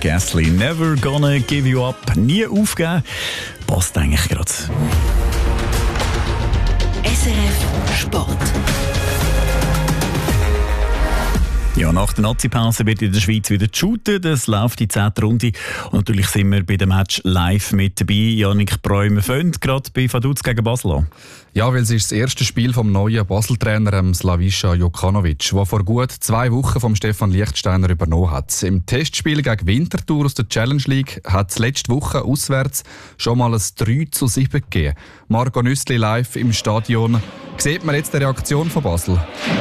Gasly, never gonna give you up, nie aufgeben. Passt eigentlich gerade. SRF Sport. Ja, nach der Nazi-Pause wird in der Schweiz wieder geshootet. Das läuft die 10. Runde. Und natürlich sind wir bei dem Match live mit dabei. Yannick Bräumer fängt gerade bei Vaduz gegen Basel an. Ja, weil es ist das erste Spiel vom neuen Basel-Trainer Slaviša Jokanovic, der vor gut 2 Wochen vom Stefan Lichtsteiner übernommen hat. Im Testspiel gegen Winterthur aus der Challenge League hat es letzte Woche auswärts schon mal ein 3:7 gegeben. Marco Nüssli live im Stadion. Sieht man jetzt die Reaktion von Basel?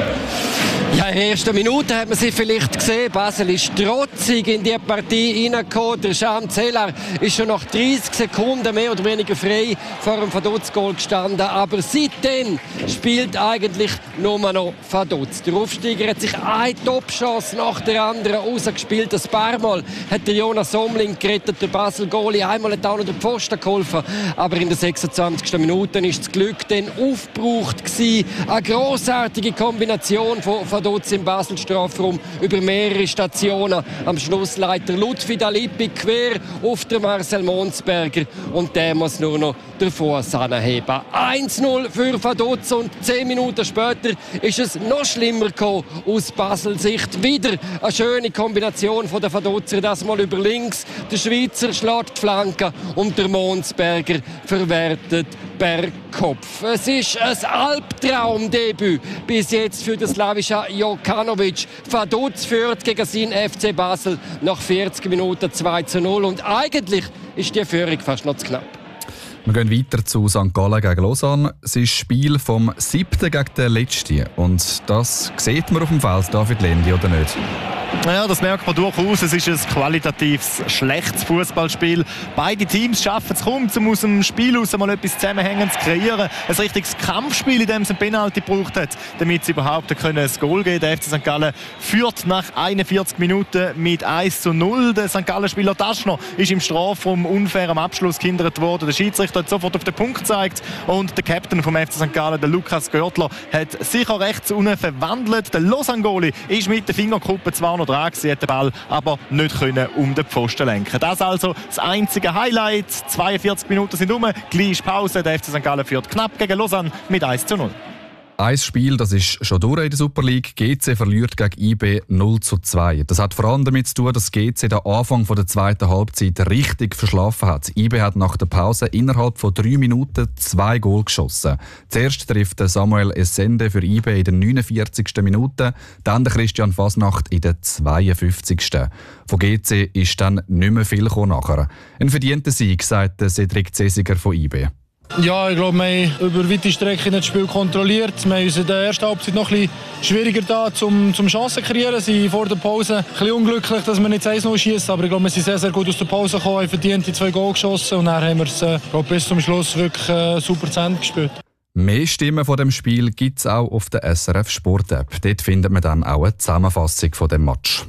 Ja, in der ersten Minute hat man sie vielleicht gesehen. Basel ist trotzig in die Partie reingekommen. Der Sham Zeller ist schon nach 30 Sekunden mehr oder weniger frei vor dem Vaduz-Goal gestanden. Aber seitdem spielt eigentlich nur noch Vaduz. Der Aufsteiger hat sich eine Top-Chance nach der anderen rausgespielt. Ein paar Mal hat der Jonas Somling gerettet, der Basel-Goalie. Einmal hat auch noch der Pfosten geholfen. Aber in der 26. Minute ist das Glück dann aufgebraucht gewesen. Eine grossartige Kombination von Vaduz im Basel-Strafraum über mehrere Stationen. Am Schluss leitet Lutfi Dalippi quer auf den Marcel Monsberger und der muss nur noch den Fuß anheben. 1:0 für Vaduz und 10 Minuten später ist es noch schlimmer gekommen aus Basel-Sicht. Wieder eine schöne Kombination von der Vaduzer, das mal über links. Der Schweizer schlägt die Flanke und der Monsberger verwertet per Kopf. Es ist ein Albtraumdebüt bis jetzt für den Slaviša Jokanovic. Vaduz führt gegen seinen FC Basel nach 40 Minuten 2:0 und eigentlich ist die Führung fast noch zu knapp. Wir gehen weiter zu St. Gallen gegen Lausanne. Es ist das Spiel vom 7. gegen den letzten. Und das sieht man auf dem Feld, David Lendi, oder nicht? Ja, das merkt man durchaus. Es ist ein qualitatives, schlechtes Fußballspiel. Beide Teams schaffen es kaum, um aus dem Spiel aus mal etwas Zusammenhängendes zu kreieren. Ein richtiges Kampfspiel, in dem es ein Penalty gebraucht hat, damit sie überhaupt ein Goal geben können. Der FC St. Gallen führt nach 41 Minuten mit 1:0. Der St. Gallen-Spieler Taschner ist im Strafraum unfair am Abschluss gehindert worden. Der Schiedsrichter hat sofort auf den Punkt gezeigt und der Captain vom FC St. Gallen, der Lukas Görtler, hat sicher rechts unten verwandelt. Der Lausanne-Goalie ist mit der Fingerkuppe zwar noch dran gewesen, hat den Ball aber nicht können um den Pfosten lenken. Das also das einzige Highlight. 42 Minuten sind rum, gleich ist Pause. Der FC St. Gallen führt knapp gegen Lausanne mit 1:0. Ein Spiel, das ist schon durch in der Super League. GC verliert gegen IB 0:2. Das hat vor allem damit zu tun, dass GC den Anfang der zweiten Halbzeit richtig verschlafen hat. IB hat nach der Pause innerhalb von 3 Minuten 2 Goal geschossen. Zuerst trifft Samuel Essende für IB in der 49. Minute, dann der Christian Fasnacht in der 52. Von GC ist dann nicht mehr viel nachher. Ein verdienter Sieg, sagt Cedric Cesiger von IB. Ja, ich glaube, wir haben über weite Strecken das Spiel kontrolliert. Wir haben uns in der ersten Halbzeit noch ein bisschen schwieriger da, zum Chancen zu kreieren. Wir sind vor der Pause ein bisschen unglücklich, dass wir nicht 1:0 schießen. Aber ich glaube, wir sind sehr, sehr gut aus der Pause gekommen, haben verdient die 2 Goal geschossen. Und dann haben wir es bis zum Schluss wirklich super zu Ende gespielt. Mehr Stimmen von dem Spiel gibt es auch auf der SRF Sport App. Dort findet man dann auch eine Zusammenfassung von dem Match.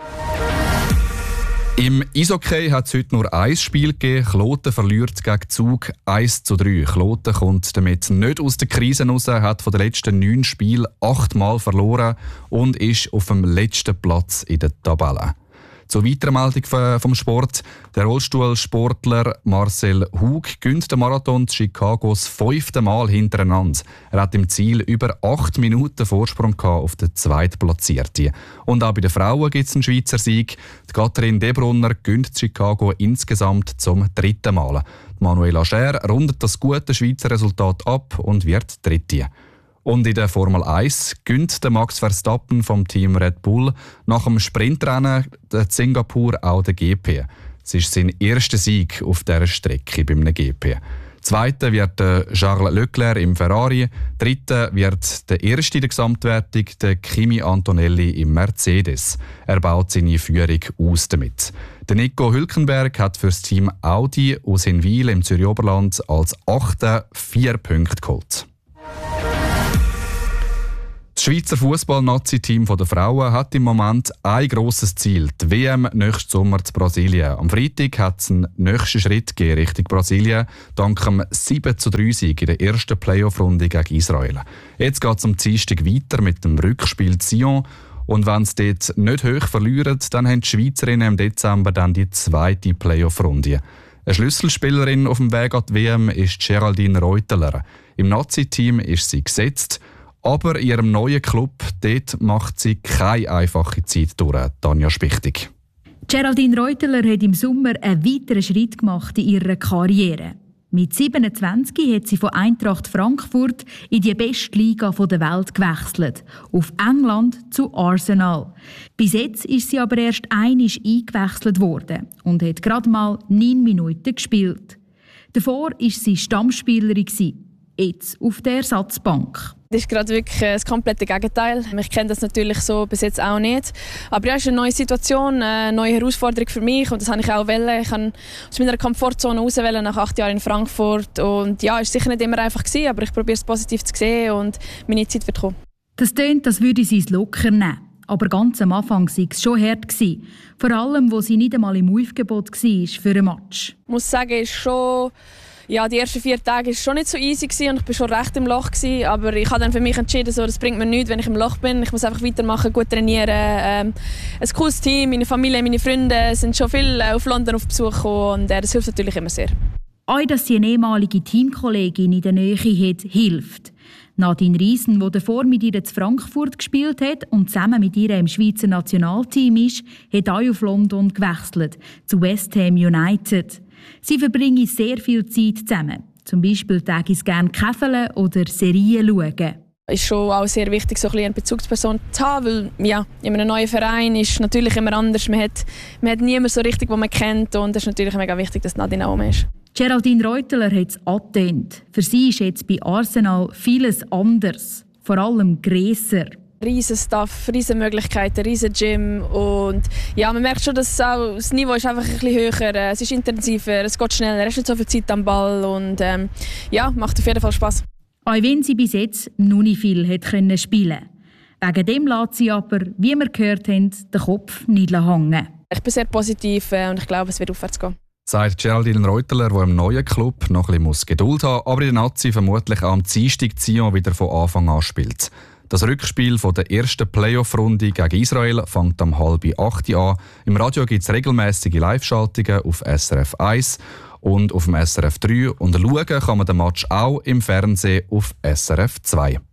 Im Eishockey hat es heute nur ein Spiel gegeben. Kloten verliert gegen Zug 1:3. Kloten kommt damit nicht aus der Krise raus, hat von den letzten 9 Spielen 8 Mal verloren und ist auf dem letzten Platz in der Tabelle. Zur weiteren Meldung vom Sport. Der Rollstuhlsportler Marcel Hug gönnt den Marathon Chicago das 5. Mal hintereinander. Er hat im Ziel über 8 Minuten Vorsprung auf den Zweitplatzierten. Und auch bei den Frauen gibt es einen Schweizer Sieg. Die Katrin Debrunner gönnt Chicago insgesamt zum 3. Mal. Manuela Scher rundet das gute Schweizer Resultat ab und wird Dritte. Und in der Formel 1 gönnt der Max Verstappen vom Team Red Bull nach dem Sprintrennen in Singapur auch den GP. Es ist sein erster Sieg auf dieser Strecke beim GP. Zweiter wird Charles Leclerc im Ferrari. Dritter wird der erste in der Gesamtwertung, der Kimi Antonelli im Mercedes. Er baut seine Führung aus damit. Der Nico Hülkenberg hat für das Team Audi aus Hinwil im Zürich Oberland als 8. 4 Punkte geholt. Das Schweizer Fußball-Nazi-Team der Frauen hat im Moment ein grosses Ziel, die WM nächsten Sommer zu Brasilien. Am Freitag hat es einen nächsten Schritt gegeben Richtung Brasilien, dank dem 7:3-Sieg in der ersten Playoff-Runde gegen Israel. Jetzt geht es am Dienstag weiter mit dem Rückspiel Sion. Und wenn sie dort nicht hoch verlieren, dann haben die Schweizerinnen im Dezember dann die zweite Playoff-Runde. Eine Schlüsselspielerin auf dem Weg an die WM ist Geraldine Reuteler. Im Nazi-Team ist sie gesetzt, aber in ihrem neuen Club dort macht sie keine einfache Zeit durch. Tanja Spichtig. Geraldine Reuteler hat im Sommer einen weiteren Schritt gemacht in ihrer Karriere. Mit 27 hat sie von Eintracht Frankfurt in die beste Liga der Welt gewechselt, auf England zu Arsenal. Bis jetzt ist sie aber erst einmal eingewechselt worden und hat gerade mal 9 Minuten gespielt. Davor war sie Stammspielerin, jetzt auf der Ersatzbank. Das ist gerade wirklich das komplette Gegenteil. Ich kenne das natürlich so bis jetzt auch nicht. Aber ja, es ist eine neue Situation, eine neue Herausforderung für mich und das habe ich auch wollen. Ich wollte aus meiner Komfortzone raus nach 8 Jahren in Frankfurt. Und ja, es war sicher nicht immer einfach gewesen, aber ich probiere es positiv zu sehen und meine Zeit wird kommen. Das tönt, als würde sie es locker nehmen. Aber ganz am Anfang war es schon hart. Vor allem, wo sie nicht einmal im Aufgebot war für einen Match. Ich muss sagen, ist schon... Ja, die ersten 4 Tage war schon nicht so easy und ich war schon recht im Loch. Aber ich habe dann für mich entschieden, so, das bringt mir nichts, wenn ich im Loch bin. Ich muss einfach weitermachen, gut trainieren. Ein cooles Team, meine Familie, meine Freunde sind schon viel auf London auf Besuch gekommen und das hilft natürlich immer sehr. Auch, dass sie eine ehemalige Teamkollegin in der Nähe hat, hilft. Nadine Riesen, die davor mit ihr in Frankfurt gespielt hat und zusammen mit ihr im Schweizer Nationalteam ist, hat auch auf London gewechselt, zu West Ham United. Sie verbringen sehr viel Zeit zusammen. Zum Beispiel täglich gerne käfeln oder Serien schauen. Es ist schon auch sehr wichtig, so eine Bezugsperson zu haben, weil ja, in einem neuen Verein ist natürlich immer anders. Man hat niemanden so richtig, den man kennt und es ist natürlich mega wichtig, dass Nadine auch ist. Geraldine Reuteler hat es angetönt. Für sie ist jetzt bei Arsenal vieles anders, vor allem grösser. Riesen Staff, riesen Möglichkeiten, riesen Gym und ja, man merkt schon, dass auch das Niveau ist einfach ein bisschen höher, es ist intensiver, es geht schneller, es ist nicht so viel Zeit am Ball und ja, macht auf jeden Fall Spass. Auch wenn sie bis jetzt noch nicht viel hat spielen konnte. Wegen dem lässt sie aber, wie wir gehört haben, den Kopf nicht hängen. Ich bin sehr positiv und ich glaube, es wird aufwärts gehen. Sagt Geraldine Reuteler, die im neuen Club noch ein bisschen Geduld haben muss, aber in der Nazi vermutlich am Dienstag Zion wieder von Anfang an spielt. Das Rückspiel von der ersten Playoff-Runde gegen Israel fängt um 7:30 an. Im Radio gibt es regelmäßige Live-Schaltungen auf SRF 1 und auf dem SRF 3. Und schauen kann man den Match auch im Fernsehen auf SRF 2.